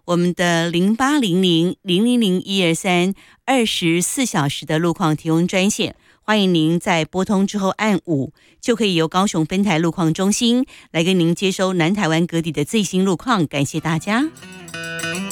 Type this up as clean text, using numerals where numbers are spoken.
我们的0800-000-123 24小时的路况提供专线，欢迎您在拨通之后按5，就可以由高雄分台路况中心来跟您接收南台湾各地的最新路况。感谢大家。